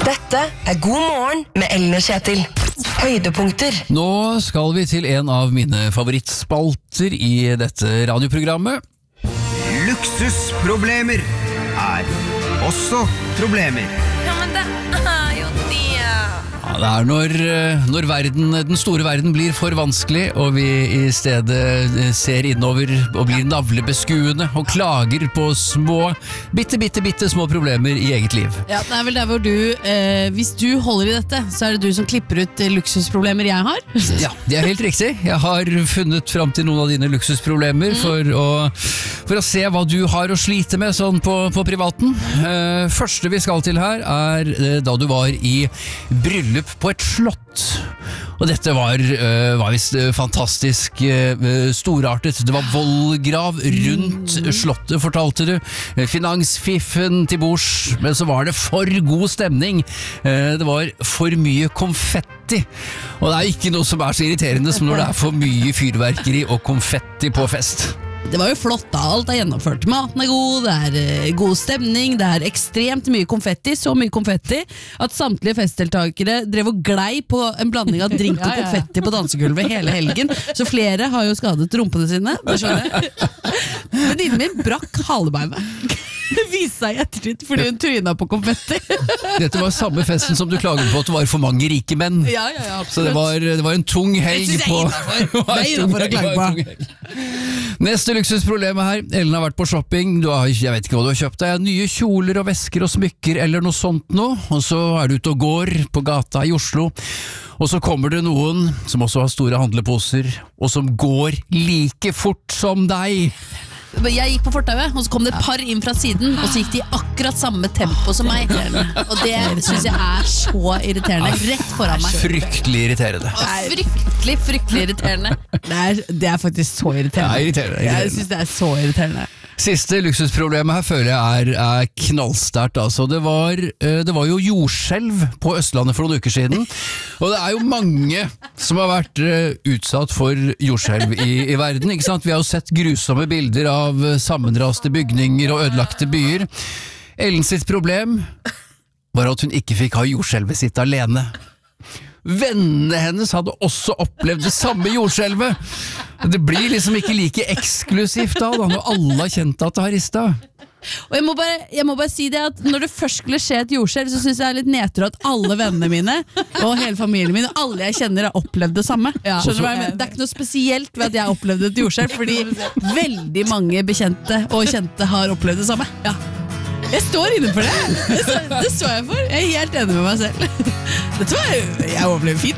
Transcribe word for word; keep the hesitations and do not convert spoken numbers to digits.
Dette er God morgen med Ellen og Kjetil. Høydepunkter. Nå skal vi til en av mine favorittspalter i dette radioprogrammet. Luksusproblemer er også problemer. Ja, men det er jo det. Ja, det er når, når verden, den store verden blir for vanskelig, og vi i stedet ser innover og blir navlebeskuende og klager på små, bitte, bitte, bitte små problemer i eget liv. Ja, det er vel der hvor du, eh, hvis du holder i dette, så er det du som klipper ut luksusproblemer jeg har. Ja, det er helt riktig. Jeg har funnet fram til noen av dine luksusproblemer mm. for, å, for å se hva du har å slite med sånn på, på privaten. Eh, første vi skal til her er eh, da du var i bryllup på et slott. Og dette var, uh, var visst uh, fantastisk uh, storartet. Det var vollgrav rundt mm. slottet, fortalte du. Uh, finansfiffen til bords, men så var det for god stemning. Uh, det var for mye konfetti. Og det er ikke noe som er så irriterende som når det er for mye fyrverkeri og konfetti på fest. Det var jo flott da, alt er gjennomført. Maten er god, det er uh, god stemning, det er ekstremt mye konfetti, så mye konfetti at samtlige festdeltakere drev og glei på en blanding av drink og konfetti på dansegulvet hele helgen. Så flere har jo skadet rumpene sine, det skjønner jeg. Venninnen min brakk halebeinet. Det viste seg i ettertid fordi hun tryna på konfetti. Dette var samme festen som du klaget på at det var for mange rike menn. Ja, ja, ja, absolutt. Så det var, det var en tung helg på... Det er innenfor å klage på. Neste luksusproblemet her. Ellen har vært på shopping. Du har, jeg vet ikke hva du har kjøpt deg. Nye kjoler og vesker og smykker eller noe sånt nå. Og så er du ute og går på gata i Oslo. Og så kommer det noen som også har store handleposer, og som går like fort som deg. Jeg gikk på fortauet, og så kom det et par inn fra siden, og så gikk de i akkurat samme tempo som meg. Og det synes jeg er så irriterende. Rett foran meg. Fryktelig irriterende. Fryktelig, fryktelig irriterende. Det er, det er faktisk så irriterende. Ja, irriterende, irriterende. Jeg synes det er så irriterende. Siste luksusproblemet her føler jeg er, er knallsterkt. Altså. Det, var, det var jo jordskjelv på Østlandet for noen uker siden, og det er jo mange som har vært utsatt for jordskjelv i, i verden. Ikke sant? Vi har jo sett grusomme bilder av sammenraste bygninger og ødelagte byer. Ellen sitt problem var at hun ikke fikk ha jordskjelvet sitt alene. Vennene hennes hadde også opplevd det samme jordskjelvet. Det blir liksom ikke like eksklusivt da, da når alle har kjent at det har ristet. Og jeg må, bare, jeg må bare si det at når det først skulle skje et jordskjelv, så synes jeg det er litt nedtur at alle vennene mine og hele familien min og alle jeg kjenner har opplevd det samme. Ja. Skjønner du hva jeg mener? Det er ikke noe spesielt ved at jeg har opplevd et jordskjelv, fordi veldig mange bekjente og kjente har opplevd det samme. Ja. Jeg står inne for det. Det står, det står jeg for. Jeg er helt enig med meg selv. Dette var jeg overlever fint.